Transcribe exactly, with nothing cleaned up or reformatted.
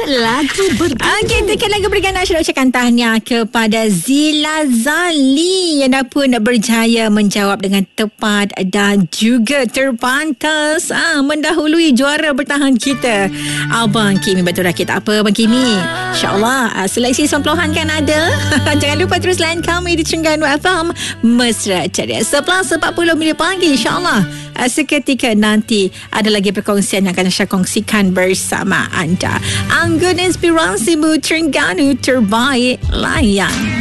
Lagu bergana. Okey, tekan lagu bergana. Saya ucapkan tahniah kepada Zila Zali yang dah pun berjaya menjawab dengan tepat dan juga terpantas ah, mendahului juara bertahan kita, Abang Kimi Batu Rakit. Tak apa Abang Kimi, InsyaAllah ah, seleksi sembilan puluhan kan ada. Jangan lupa terus layan kami di Terengganu F M Mesra Ceria sebelas empat puluh minit pagi. InsyaAllah ah, seketika nanti ada lagi perkongsian yang akan saya kongsikan bersama anda. Anggun Inspirasimu Terengganu terbaik, layan.